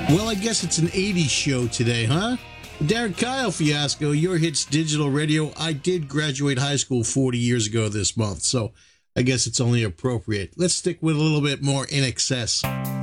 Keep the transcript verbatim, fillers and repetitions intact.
Well, I guess it's an eighties show today, huh? Derek Kyle Fiasco, Your Hits Digital Radio. I did graduate high school forty years ago this month, so I guess it's only appropriate. Let's stick with a little bit more In Excess.